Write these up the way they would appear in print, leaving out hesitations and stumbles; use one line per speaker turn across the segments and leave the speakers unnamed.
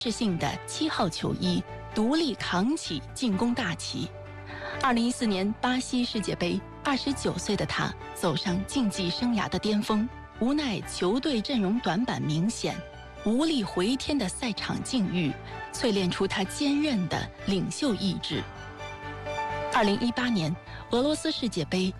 制性的7号球衣，独立扛起进攻大旗。2014年巴西世界杯，29岁的他走上竞技生涯的巅峰，无奈球队阵容短板明显，无力回天的赛场境遇，淬炼出他坚韧的领袖意志。2018年俄罗斯世界杯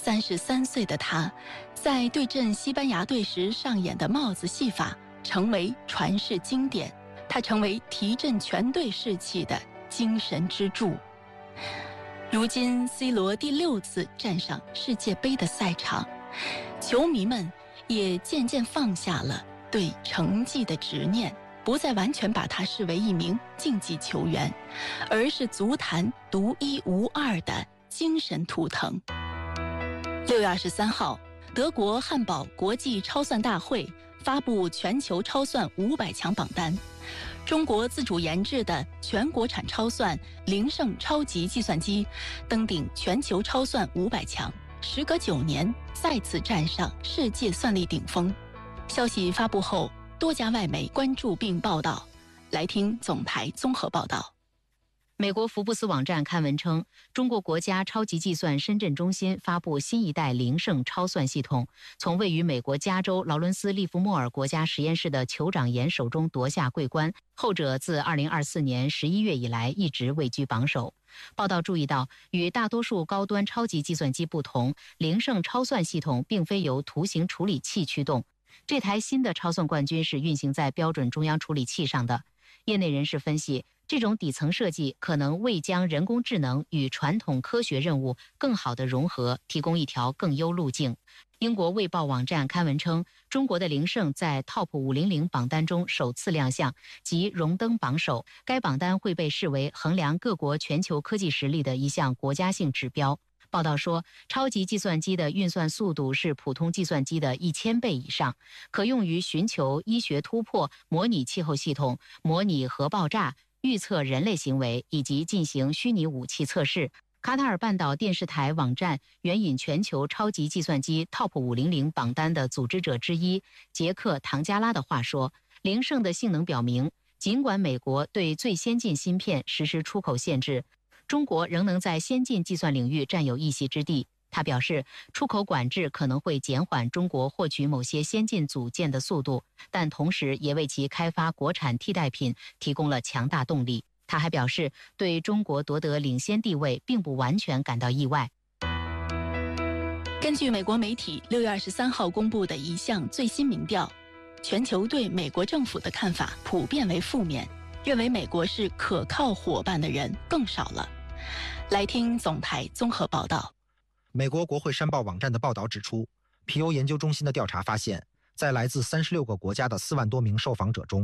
，33岁的他，在对阵西班牙队时上演的帽子戏法，成为传世经典。他成为提振全队士气的精神支柱。如今 C 罗第6次站上世界杯的赛场，球迷们也渐渐放下了对成绩的执念，不再完全把他视为一名竞技球员，而是足坛独一无二的精神图腾。6月23号，德国汉堡国际超算大会发布全球超算500强榜单，中国自主研制的全国产超算灵盛超级计算机登顶全球超算500强，时隔9年再次站上世界算力顶峰。消息发布后，多家外媒关注并报道。来听总台综合报道。
美国福布斯网站刊文称，中国国家超级计算深圳中心发布新一代灵盛超算系统，从位于美国加州劳伦斯利弗莫尔国家实验室的酋长岩手中夺下桂冠，后者自2024年11月以来一直位居榜首。报道注意到，与大多数高端超级计算机不同，灵盛超算系统并非由图形处理器驱动，这台新的超算冠军是运行在标准中央处理器上的。业内人士分析，这种底层设计可能为将人工智能与传统科学任务更好地融合提供一条更优路径。英国卫报网站刊文称，中国的灵盛在 Top 500榜单中首次亮相，即荣登榜首。该榜单会被视为衡量各国全球科技实力的一项国家性指标。报道说，超级计算机的运算速度是普通计算机的1000倍以上，可用于寻求医学突破、模拟气候系统、模拟核爆炸、预测人类行为以及进行虚拟武器测试。卡塔尔半岛电视台网站援引全球超级计算机 Top 500榜单的组织者之一杰克·唐加拉的话说，灵盛的性能表明，尽管美国对最先进芯片实施出口限制，中国仍能在先进计算领域占有一席之地。他表示，出口管制可能会减缓中国获取某些先进组件的速度，但同时也为其开发国产替代品提供了强大动力。他还表示，对中国夺得领先地位并不完全感到意外。
根据美国媒体6月23号公布的一项最新民调，全球对美国政府的看法普遍为负面，认为美国是可靠伙伴的人更少了。来听总台综合报道。
美国国会山报网站的报道指出，皮尤研究中心的调查发现，在来自36个国家的4万多名受访者中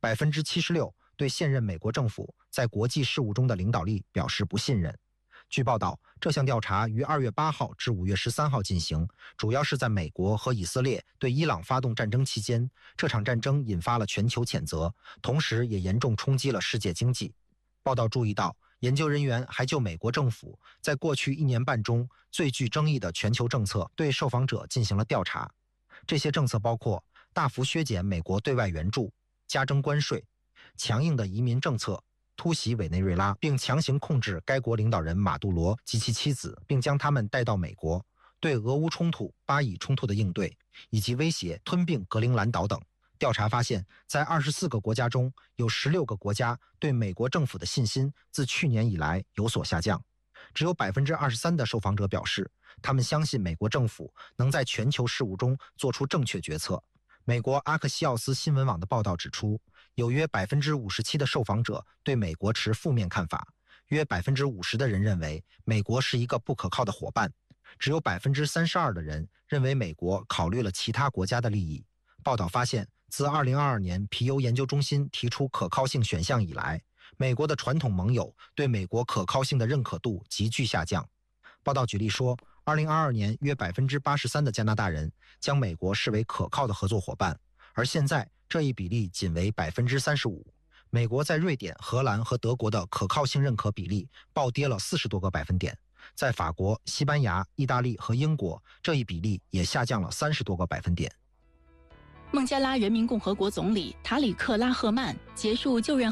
，76%对现任美国政府在国际事务中的领导力表示不信任。据报道，这项调查于2月8号至5月13号进行，主要是在美国和以色列对伊朗发动战争期间，这场战争引发了全球谴责，同时也严重冲击了世界经济。报道注意到，研究人员还就美国政府在过去1年半中最具争议的全球政策对受访者进行了调查。这些政策包括大幅削减美国对外援助、加征关税、强硬的移民政策、突袭委内瑞拉并强行控制该国领导人马杜罗及其妻子，并将他们带到美国，对俄乌冲突、巴以冲突的应对，以及威胁吞并格陵兰岛等。调查发现，在24个国家中，有16个国家对美国政府的信心自去年以来有所下降。只有23%的受访者表示，他们相信美国政府能在全球事务中做出正确决策。美国阿克西奥斯新闻网的报道指出，有约57%的受访者对美国持负面看法，约50%的人认为美国是一个不可靠的伙伴，只有32%的人认为美国考虑了其他国家的利益。报道发现，自2022年皮尤研究中心提出可靠性选项以来，美国的传统盟友对美国可靠性的认可度急剧下降。报道举例说，2022年约83%的加拿大人将美国视为可靠的合作伙伴，而现在这一比例仅为35%。美国在瑞典、荷兰和德国的可靠性认可比例暴跌了40多个百分点，在法国、西班牙、意大利和英国，这一比例也下降了30多个百分点。
孟加拉人民共和国总理塔里克拉赫曼结束就任